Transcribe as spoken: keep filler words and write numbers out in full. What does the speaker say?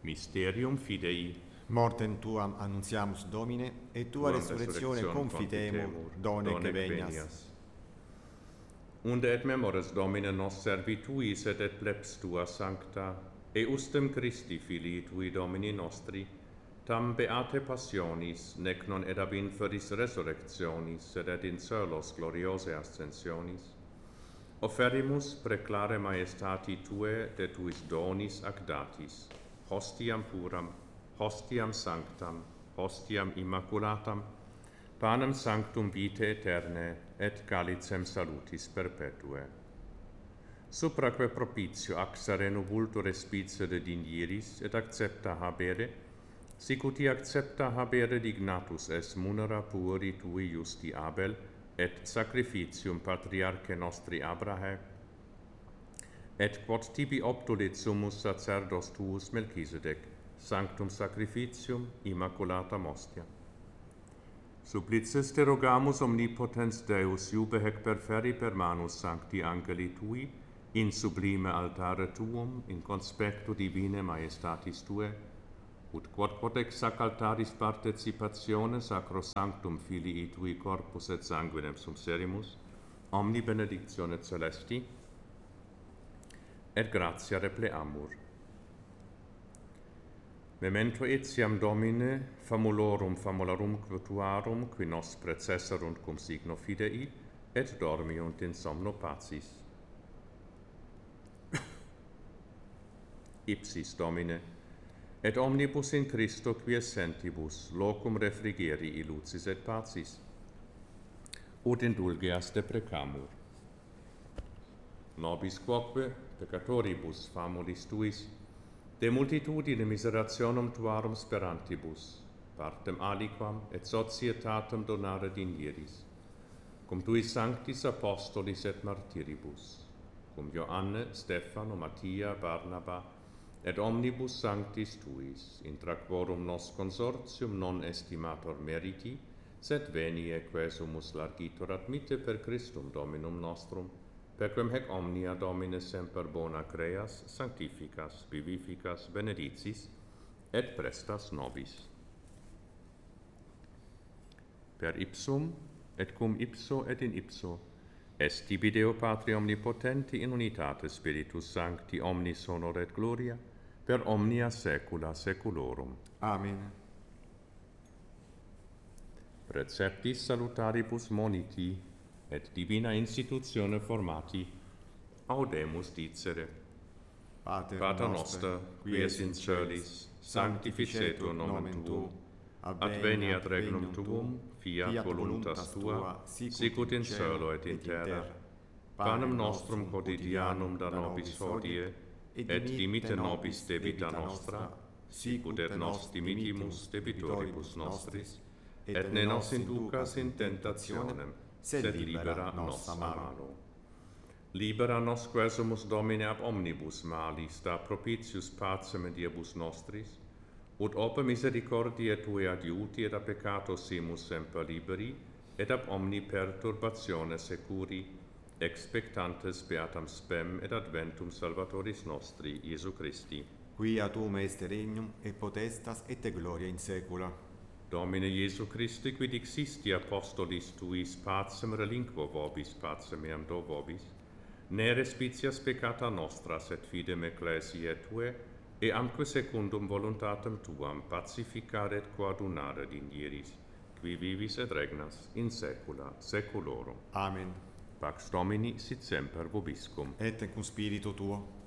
Mysterium Fidei. Mortem tuam annuntiamus, Domine, et tua Tuam resurrectione confitemur, done que venias. Unde et memores Domine nos servituis et et plebs tua sancta, eustem Christi Filii tui Domini nostri, tam beate passionis, nec non ed ab inferis resurrectionis, sed et in celos gloriose ascensionis, offerimus preclare maestati Tue de tuis donis ac datis, hostiam puram, hostiam sanctam, hostiam immaculatam, panem sanctum vitae aeterne, et calicem salutis perpetue. Supraque propitio axare nubulto respice de dinieris, et accepta habere, sic uti accepta habere dignatus es munera pueri tui justi Abel, et sacrificium patriarche nostri Abrahe, et quod tibi obtulit summus sacerdos tuus Melchisedec, sanctum sacrificium immaculatam ostia. Supplices te rogamus omnipotens Deus iube hec perferi per manus sancti angeli tui, in sublime altare tuum, in conspectu divine maestatis tue, ut quod quod ex sac altaris participatione sacro sanctum filii tui corpus et sanguinem sum serimus, omni benedictione celesti, et gratia repleamur. Memento etiam Domine, famulorum famularum tuarum, qui nos precesserunt cum signo fidei, et dormiunt in somno pacis. Ipsis Domine, et omnibus in Christo qui essentibus locum refrigeri illucis et pacis, ut indulgeas deprecamur. Nobis quoque, peccatoribus famulis tuis, de multitudine miserationum tuarum sperantibus, partem aliquam et societatem donare dinieris, cum tuis sanctis apostolis et martiribus, cum Joanne, Stefano, Mattia, Barnaba, et omnibus sanctis tuis, intra quorum nos consortium non estimator meriti, sed venie quesumus largitor admitte per Christum Dominum nostrum, perquem hec omnia Domine semper bona creas, sanctificas, vivificas, benedicis, et prestas nobis. Per ipsum, et cum ipso et in ipso, est tibi Deo Patri omnipotenti in unitate Spiritus Sancti omnis honor et gloria, per omnia saecula saeculorum. Amen. Preceptis salutaribus moniti, et divina institutione formati, audemus dicere. Pater, Pater noster, qui es in celis, sanctificetur nomen tuum, adveniat regnum tuum, fiat voluntas tua, sicut in cielo et in terra. Panem nostrum quotidianum da nobis hodie, et dimitte nobis debita nostra, sicut et nos dimittimus debitoribus nostris, et ne nos inducas in tentationem, sed libera nos a malo. Libera nos quesumus Domine ab omnibus malis, da propitius pacem diebus nostris, ut ope misericordiae Tue adiuti et a peccato simus semper liberi, et ab omni perturbatione securi, expectantes beatam spem et adventum Salvatoris nostri, Iesu Christi. Quia tuum est regnum, et potestas, et gloria in saecula. Domine Iesu Christi, quid dixisti apostolis tuis pacem relinquo vobis, pacem meam do vobis, ne respicias peccata nostra, sed fidem ecclesiae Tue, e amque secundum voluntatem Tuam pacificare et coadunare dinieris, qui vivis et regnas in saecula saeculorum. Amen. Pax Domini sit semper vobiscum. Et cum spiritu tuo.